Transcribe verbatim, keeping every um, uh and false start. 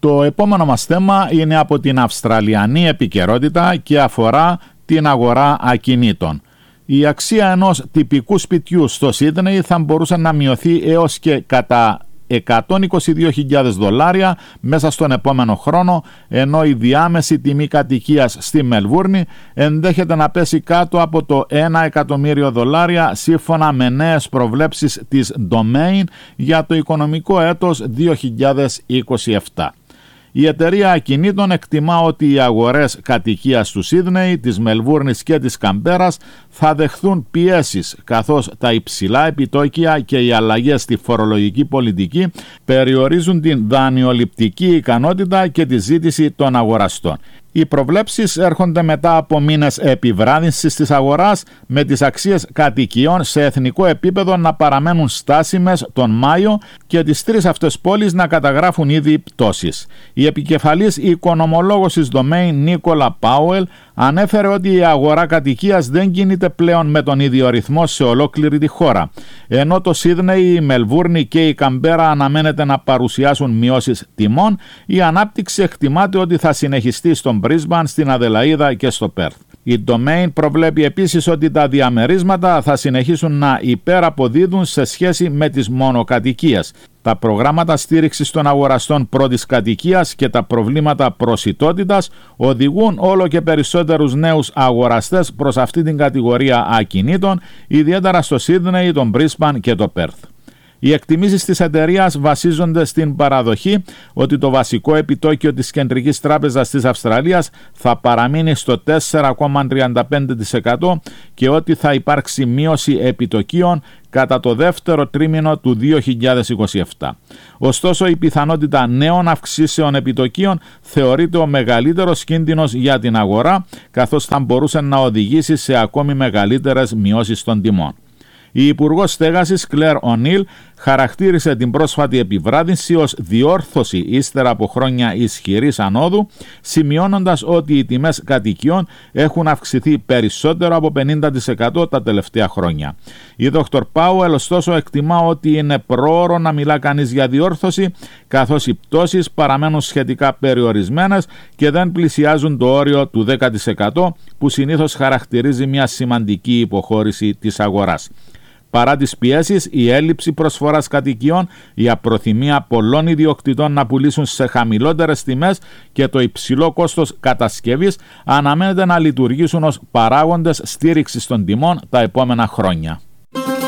Το επόμενο μας θέμα είναι από την Αυστραλιανή επικαιρότητα και αφορά την αγορά ακινήτων. Η αξία ενός τυπικού σπιτιού στο Σίδνεϊ θα μπορούσε να μειωθεί έως και κατά εκατόν είκοσι δύο χιλιάδες δολάρια μέσα στον επόμενο χρόνο, ενώ η διάμεση τιμή κατοικίας στη Μελβούρνη ενδέχεται να πέσει κάτω από το ένα εκατομμύριο δολάρια σύμφωνα με νέες προβλέψεις της Domain για το οικονομικό έτος δύο χιλιάδες είκοσι επτά. Η εταιρεία ακινήτων εκτιμά ότι οι αγορές κατοικίας του Σίδνεϊ, της Μελβούρνης και της Καμπέρας θα δεχθούν πιέσεις, καθώς τα υψηλά επιτόκια και οι αλλαγές στη φορολογική πολιτική περιορίζουν την δανειοληπτική ικανότητα και τη ζήτηση των αγοραστών. Οι προβλέψεις έρχονται μετά από μήνες επιβράδυνσης της αγοράς, με τις αξίες κατοικιών σε εθνικό επίπεδο να παραμένουν στάσιμες τον Μάιο και τις τρεις αυτές πόλεις να καταγράφουν ήδη πτώσεις. Η επικεφαλής οικονομολόγος της Domain, Νίκολα Πάουελ, ανέφερε ότι η αγορά κατοικίας δεν κινείται πλέον με τον ίδιο ρυθμό σε ολόκληρη τη χώρα. Ενώ το Σίδνεϊ, η Μελβούρνη και η Καμπέρα αναμένεται να παρουσιάσουν μειώσεις τιμών, η ανάπτυξη εκτιμάται ότι θα συνεχιστεί στον Μπρίσμπαν, στην Αδελαΐδα και στο Πέρθ. Η Domain προβλέπει επίσης ότι τα διαμερίσματα θα συνεχίσουν να υπεραποδίδουν σε σχέση με τις μονοκατοικίες. Τα προγράμματα στήριξης των αγοραστών πρώτης κατοικίας και τα προβλήματα προσιτότητας οδηγούν όλο και περισσότερους νέους αγοραστές προς αυτή την κατηγορία ακινήτων, ιδιαίτερα στο Σίδνεϊ, τον Μπρίσμπαν και το Πέρθ. Οι εκτιμήσεις της εταιρείας βασίζονται στην παραδοχή ότι το βασικό επιτόκιο της Κεντρικής Τράπεζας της Αυστραλίας θα παραμείνει στο τέσσερα κόμμα τριάντα πέντε τοις εκατό και ότι θα υπάρξει μείωση επιτοκίων κατά το δεύτερο τρίμηνο του δύο χιλιάδες είκοσι επτά. Ωστόσο, η πιθανότητα νέων αυξήσεων επιτοκίων θεωρείται ο μεγαλύτερος κίνδυνος για την αγορά, καθώς θα μπορούσε να οδηγήσει σε ακόμη μεγαλύτερες μειώσεις των τιμών. Η Υπουργός Στέγασης Κλέρ Ονίλ χαρακτήρισε την πρόσφατη επιβράδυνση ως διόρθωση ύστερα από χρόνια ισχυρής ανόδου, σημειώνοντας ότι οι τιμές κατοικιών έχουν αυξηθεί περισσότερο από πενήντα τοις εκατό τα τελευταία χρόνια. Η Δόκτωρ Πάουελ ωστόσο εκτιμά ότι είναι πρόωρο να μιλά κανείς για διόρθωση, καθώς οι πτώσεις παραμένουν σχετικά περιορισμένες και δεν πλησιάζουν το όριο του δέκα τοις εκατό που συνήθως χαρακτηρίζει μια σημαντική υποχώρηση της αγοράς. Παρά τις πιέσεις, η έλλειψη προσφοράς κατοικιών, η απροθυμία πολλών ιδιοκτητών να πουλήσουν σε χαμηλότερες τιμές και το υψηλό κόστος κατασκευής αναμένεται να λειτουργήσουν ως παράγοντες στήριξης των τιμών τα επόμενα χρόνια.